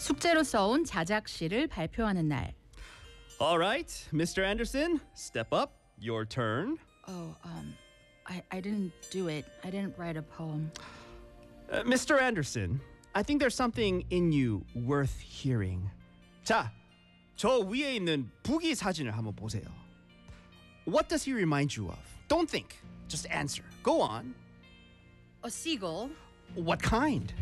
숙제로 써온 자작시를 발표하는 날. All right, Mr. Anderson, step up. Your turn. Oh, I didn't do it. I didn't write a poem. Mr. Anderson, I think there's something in you worth hearing. 자, 저 위에 있는 부기 사진을 한번 보세요. What does he remind you of? Don't think. Just answer. Go on. A seagull. What kind?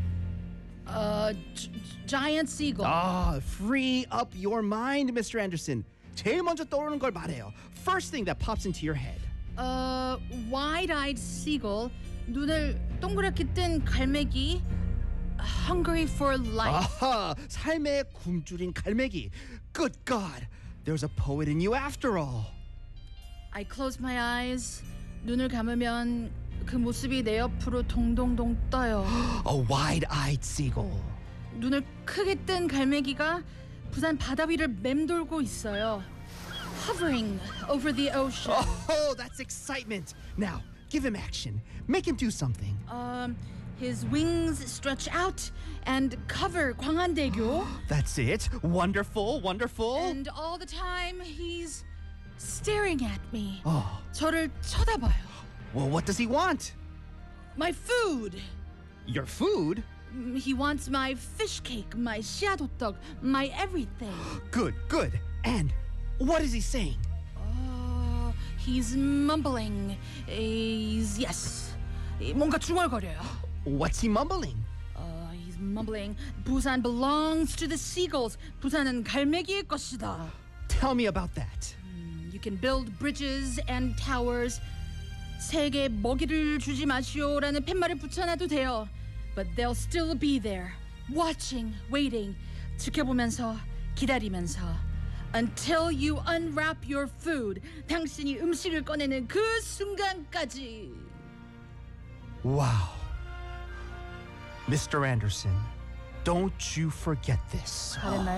Giant seagull. Free up your mind, Mr. Anderson. 제일 먼저 떠오르는 걸 말해요. First thing that pops into your head. Wide-eyed seagull. 눈을 동그랗게 뜬 갈매기. Hungry for life. 아하, 삶의 굶주린 갈매기. Good God, there's a poet in you after all. I close my eyes. 눈을 감으면 그 모습이 내 옆으로 동동동 떠요. A wide-eyed seagull. 눈을 크게 뜬 갈매기가 부산 바다 위를 맴돌고 있어요. Hovering over the ocean. Oh, that's excitement. Now, give him action. Make him do something. His wings stretch out and cover 광안대교. That's it. Wonderful, wonderful. And all the time he's staring at me. Oh, 저를 쳐다봐요. well, what does he want? My food. Your food? He wants my fish cake, my 씨앗호떡, my everything. Good, good. And what is he saying? He's mumbling. Yes. 뭔가 중얼거려요. What's he mumbling? He's mumbling. 부산 belongs to the seagulls. 부산은 갈매기의 것이다. Tell me about that. You can build bridges and towers. 새에게 먹이를 주지 마시오라는 팻말을 붙여놔도 돼요. But they'll still be there, watching, waiting, 지켜보면서, 기다리면서. Until you unwrap your food. 당신이 음식을 꺼내는 그 순간까지. Wow. Mr. Anderson, don't you forget this. 잘했나요?